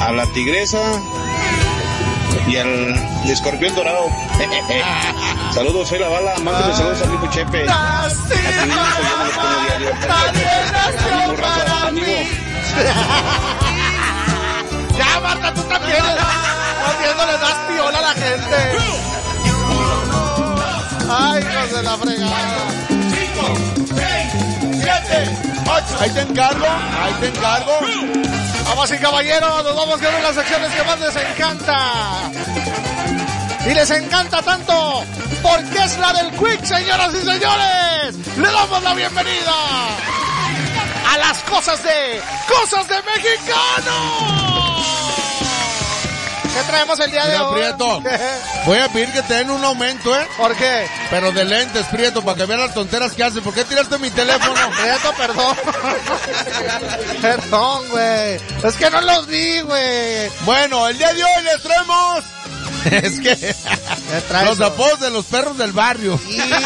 a la tigresa y al escorpión dorado. Saludos, soy la bala. Mándale saludos a mi Chepe. Ya, Marta, tú también. No le das piola a la gente. Ay, hijos de la fregada. 5, 6, 7, 8. Ahí te encargo. Vamos y caballeros, nos vamos a ver las secciones que más les encanta. Y les encanta tanto porque es la del Quick, señoras y señores. Le damos la bienvenida a las cosas de Mexicano. ¿Qué traemos el día de hoy? Prieto, voy a pedir que te den un aumento, ¿eh? ¿Por qué? Pero de lentes, Prieto, para que vean las tonteras que haces. ¿Por qué tiraste mi teléfono? Prieto, perdón. Perdón, güey. Es que no los vi, güey. Bueno, el día de hoy les traemos... Es que... los apodos de los perros del barrio.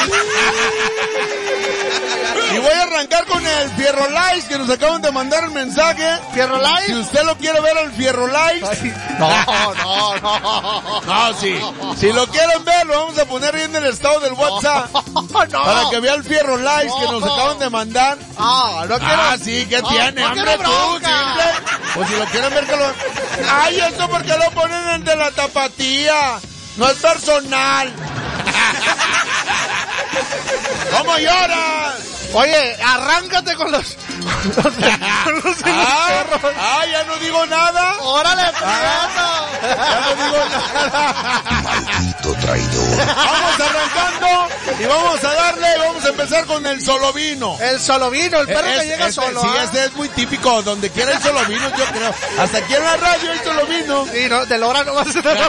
Y voy a arrancar con el Fierro Lice, que nos acaban de mandar el mensaje. ¿Fierro Lice? Si usted lo quiere ver al Fierro Lice. No, sí. Si lo quieren ver, lo vamos a poner ahí en el estado del WhatsApp. Para que vea el Fierro Lice que nos acaban de mandar. No quiero. Sí, ¿qué tiene? Hombre, tú, simple. Pues si lo quieren ver, que lo... Ay, esto porque lo ponen en de la tapatía. No es personal. ¿Cómo lloras? Oye, arráncate con los perros. Ya no digo nada. ¡Órale, Prieto! Ya no digo nada. Maldito traidor. Vamos arrancando y vamos a darle, vamos a empezar con el solovino. El solovino, el perro que llega solo. Sí, ese es muy típico, donde quiera hay solovinos, yo creo. Hasta aquí en la radio hay solovino. Sí, no, de Lora no vas a tener.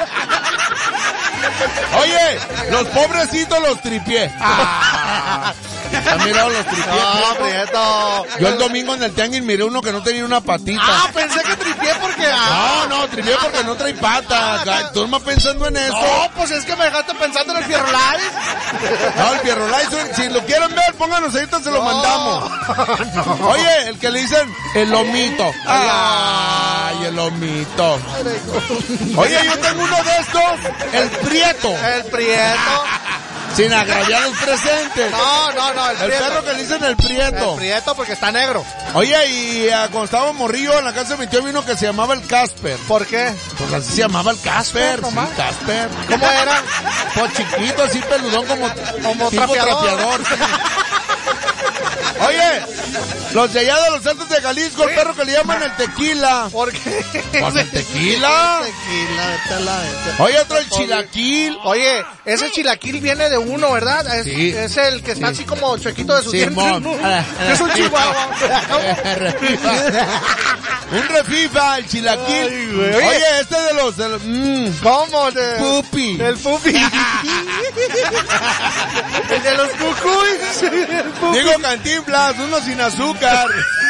Oye, los pobrecitos los tripié. ¿Han mirado los tripié? No, Prieto. Yo el domingo en el tianguis miré uno que no tenía una patita. Pensé que tripié porque... No, tripié porque no trae pata. ¿Tú más pensando en eso? No, pues es que me dejaste pensando en el Fierro Lice. No, el Fierro Lice, si lo quieren ver, pónganos ahorita, se lo mandamos. No. Oye, el que le dicen el lomito. Ay, el lomito. Oye, yo tengo uno de estos, el Prieto. El Prieto. Sin agraviar a los presentes. No, el Prieto. perro que le dicen el Prieto. El Prieto porque está negro. Oye, y cuando estaba morrillo en la casa de mi tío vino que se llamaba el Casper. ¿Por qué? Pues así se llamaba el Casper. Sí, Casper. ¿Cómo era? Pues chiquito, así peludón como tipo trapeador. Oye, los de allá de los Altos de Jalisco, el perro que le llaman el Tequila. ¿Por qué? Pues el Tequila. Oye, otro el Chilaquil. Oye, ese Chilaquil viene de uno, ¿verdad? Sí. Es el que está así como chuequito de su diente. Es un chihuahua. Un refifa, el Chilaquil. Ay, oye, este de los ¿cómo? Pupi. El Pupi. El de los cucuys. Digo Cantinflas, uno sin azúcar.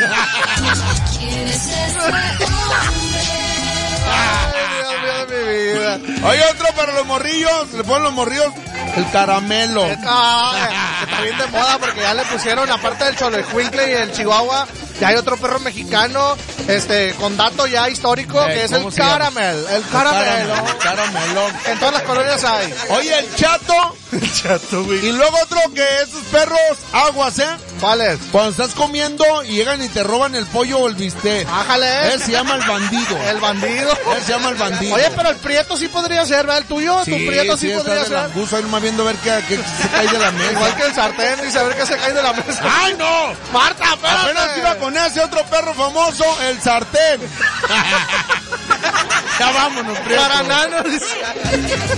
Ay, Dios mío de mi vida. Oye, otro para los morrillos, le ponen los morrillos el Caramelo. Está bien de moda porque ya le pusieron, aparte del Cholejuincle y el Chihuahua, ya hay otro perro mexicano, con dato ya histórico, que es el Caramel. El Caramelo. Caramelo. En todas las colonias hay. Oye, el Chato. El Chato, güey. Y luego otro que esos perros aguas, ¿eh? ¿Cuáles? Cuando estás comiendo y llegan y te roban el pollo o el bistec. Ájale. Él se llama el bandido. El bandido. Él se llama el bandido. Oye, pero el Prieto sí podría ser, ¿verdad? El tuyo, tu Prieto sí podría ser. Ahí nomás viendo ver qué se cae de la mesa. Igual que el sartén y saber qué se cae de la mesa. ¡Ay, no! Marta, espérate. Apenas iba con ese otro perro famoso, el sartén. Ya vámonos, Prieto. Para nanos.